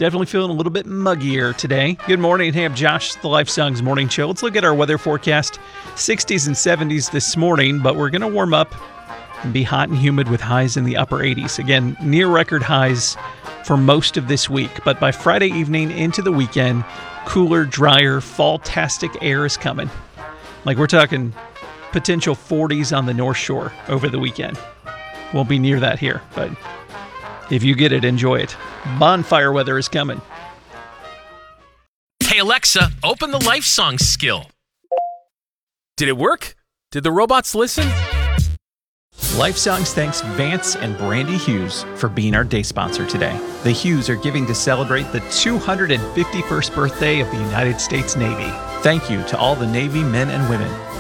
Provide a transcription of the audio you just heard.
Definitely feeling a little bit muggier today. Good morning. Hey, I'm Josh, the Life Songs Morning Show. Let's look at our weather forecast. 60s and 70s this morning, but we're going to warm up and be hot and humid with highs in the upper 80s. Again, near record highs for most of this week. But by Friday evening into the weekend, cooler, drier, fall-tastic air is coming. Like we're talking potential 40s on the North Shore over the weekend. Won't be near that here, but if you get it, enjoy it. Bonfire weather is coming. Hey Alexa, open the Life Songs skill. Did it work? Did the robots listen? Life Songs thanks Vance and Brandy Hughes for being our day sponsor today. The Hughes are giving to celebrate the 251st birthday of the United States Navy. Thank you to all the Navy men and women